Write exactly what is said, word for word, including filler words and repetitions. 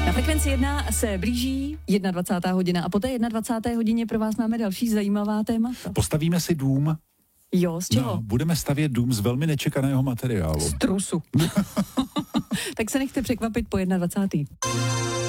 Na Frekvenci jedna se blíží dvacátá jedna hodina a po té dvacáté jedna hodině pro vás máme další zajímavá témata. Postavíme si dům. Jo, z čeho? No, budeme stavět dům z velmi nečekaného materiálu. Z trusu. Tak se nechte překvapit po dvacáté jedna